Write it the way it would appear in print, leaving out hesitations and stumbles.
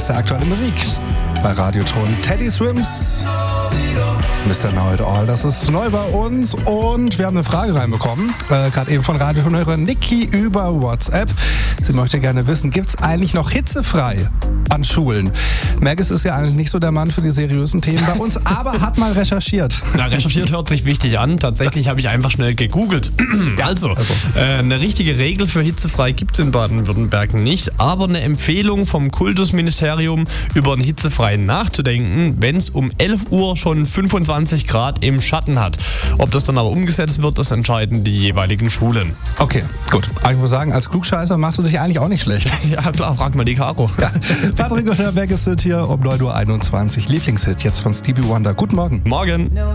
beste aktuelle Musik bei Radioton. Teddy Swims, Mr. Know It All, das ist neu bei uns und wir haben eine Frage reinbekommen, gerade eben von Radioton-Hörerin Niki über WhatsApp. Sie möchte gerne wissen, gibt es eigentlich noch hitzefrei an Schulen? Merkes ist ja eigentlich nicht so der Mann für die seriösen Themen bei uns, aber hat mal recherchiert. Na, recherchiert hört sich wichtig an. Tatsächlich habe ich einfach schnell gegoogelt. Eine richtige Regel für hitzefrei gibt es in Baden-Württemberg nicht, aber eine Empfehlung vom Kultusministerium, über einen hitzefreien nachzudenken, wenn es um 11 Uhr schon 25 Grad im Schatten hat. Ob das dann aber umgesetzt wird, das entscheiden die jeweiligen Schulen. Okay, gut. Aber ich muss sagen, als Klugscheißer machst du dich eigentlich auch nicht schlecht. Ja klar, frag mal die Caro. Ja. Patrick und Herr Beck ist hier um 9.21 Uhr. Lieblingshit jetzt von Stevie Wonder. Guten Morgen. Morgen.